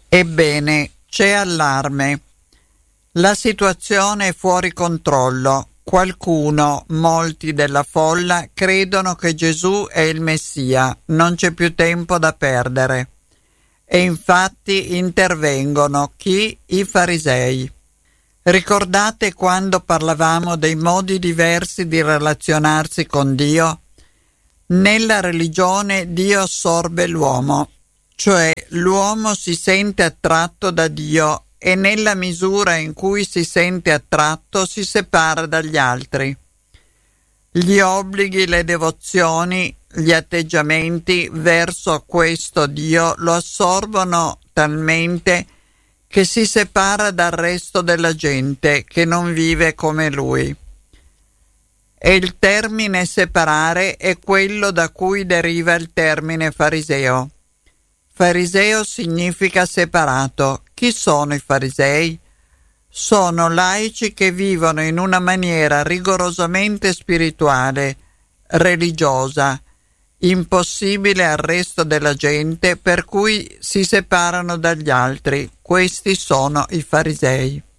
Ebbene, c'è allarme. La situazione è fuori controllo. Qualcuno, molti della folla, credono che Gesù è il Messia. Non c'è più tempo da perdere. E infatti intervengono chi? I farisei. Ricordate quando parlavamo dei modi diversi di relazionarsi con Dio? Nella religione Dio assorbe l'uomo, cioè l'uomo si sente attratto da Dio e nella misura in cui si sente attratto si separa dagli altri. Gli obblighi, le devozioni, gli atteggiamenti verso questo Dio lo assorbono talmente che si separa dal resto della gente che non vive come lui. E il termine separare è quello da cui deriva il termine fariseo. Fariseo significa separato. Chi sono i farisei? Sono laici che vivono in una maniera rigorosamente spirituale, religiosa, impossibile al resto della gente, per cui si separano dagli altri. Questi sono i farisei.